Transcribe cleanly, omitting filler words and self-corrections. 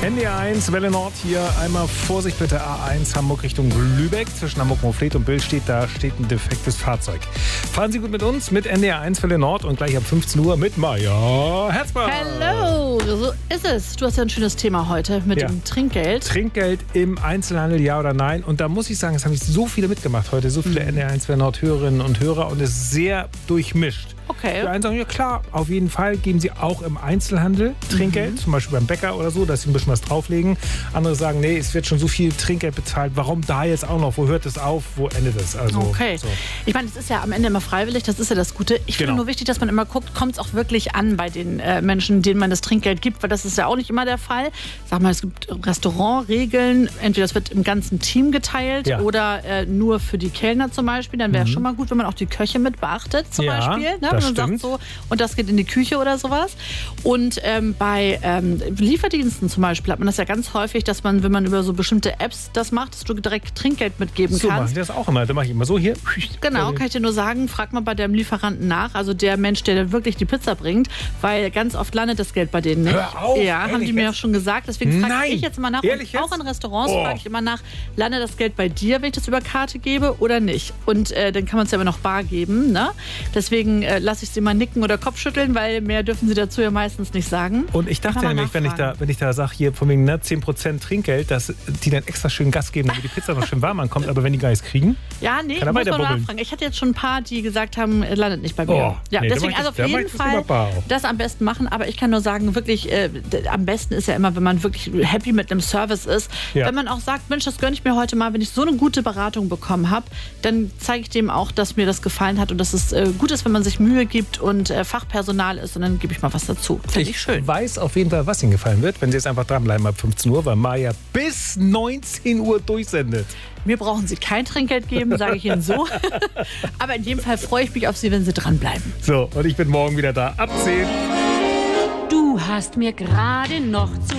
NDR1, Welle Nord hier. Einmal Vorsicht bitte, A1 Hamburg Richtung Lübeck. Zwischen Hamburg-Moorfleet und Bill steht ein defektes Fahrzeug. Fahren Sie gut mit uns, mit NDR1 Welle Nord und gleich ab 15 Uhr mit Maja Herzberg. Hallo, so ist es. Du hast ja ein schönes Thema heute mit dem Trinkgeld. Trinkgeld im Einzelhandel, ja oder nein? Und da muss ich sagen, es haben so viele mitgemacht heute, so viele NDR1 Welle Nord Hörerinnen und Hörer und es ist sehr durchmischt. Okay. Die einen sagen, ja klar, auf jeden Fall geben sie auch im Einzelhandel Trinkgeld, zum Beispiel beim Bäcker oder so, dass sie ein bisschen was drauflegen. Andere sagen, nee, es wird schon so viel Trinkgeld bezahlt, warum da jetzt auch noch? Wo hört es auf? Wo endet es? Also, okay. So. Ich meine, es ist ja am Ende immer freiwillig, das ist ja das Gute. Ich finde nur wichtig, dass man immer guckt, kommt es auch wirklich an bei den Menschen, denen man das Trinkgeld gibt, weil das ist ja auch nicht immer der Fall. Sag mal, es gibt Restaurantregeln, entweder es wird im ganzen Team geteilt oder nur für die Kellner zum Beispiel. Dann wäre es schon mal gut, wenn man auch die Köche mit beachtet zum Beispiel. Ne? Das man stimmt. sagt so, und das geht in die Küche oder sowas. Und bei Lieferdiensten zum Beispiel hat man das ja ganz häufig, dass man, wenn man über so bestimmte Apps das macht, dass du direkt Trinkgeld mitgeben So mache kannst. ich das auch immer. Da mache ich immer so hier. Genau, kann ich dir nur sagen, frag mal bei deinem Lieferanten nach, also der Mensch, der dann wirklich die Pizza bringt, weil ganz oft landet das Geld bei denen nicht. Hör auf, ja, haben die mir auch schon gesagt. Deswegen frage ich jetzt mal nach. Ehrlich Und auch jetzt? in Restaurants frage ich immer nach, landet das Geld bei dir, wenn ich das über Karte gebe oder nicht? Und dann kann man es ja immer noch bar geben. Ne? Deswegen lasse ich sie mal nicken oder Kopfschütteln, weil mehr dürfen sie dazu ja meistens nicht sagen. Und ich dachte nämlich, wenn ich da sage, hier von wegen 10% Trinkgeld, dass die dann extra schön Gas geben, damit die Pizza noch schön warm ankommt, aber wenn die gar nichts kriegen, ja, nee, kann er muss man weiterbubbeln. nachfragen. Ich hatte jetzt schon ein paar, die gesagt haben, landet nicht bei mir. Ja, nee, deswegen also auf jeden Fall das am besten machen. Aber ich kann nur sagen, wirklich, am besten ist ja immer, wenn man wirklich happy mit einem Service ist. Ja. Wenn man auch sagt, Mensch, das gönne ich mir heute mal, wenn ich so eine gute Beratung bekommen habe, dann zeige ich dem auch, dass mir das gefallen hat und dass es gut ist, wenn man sich Mühe gibt und Fachpersonal ist und dann gebe ich mal was dazu. Finde ich schön. Ich weiß auf jeden Fall, was Ihnen gefallen wird, wenn Sie jetzt einfach dranbleiben ab 15 Uhr, weil Maja bis 19 Uhr durchsendet. Mir brauchen Sie kein Trinkgeld geben, sage ich Ihnen so. Aber in jedem Fall freue ich mich auf Sie, wenn Sie dranbleiben. So, und ich bin morgen wieder da ab 10. Du hast mir gerade noch zu